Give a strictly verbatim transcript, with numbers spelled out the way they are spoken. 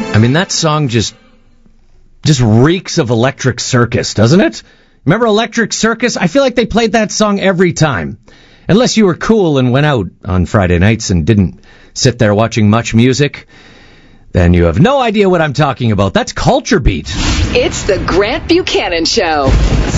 I mean, that song just just reeks of Electric Circus, doesn't it? Remember Electric Circus? I feel like they played that song every time. Unless you were cool and went out on Friday nights and didn't sit there watching Much Music, then you have no idea what I'm talking about. That's Culture Beat. It's the Grant Buchanan Show.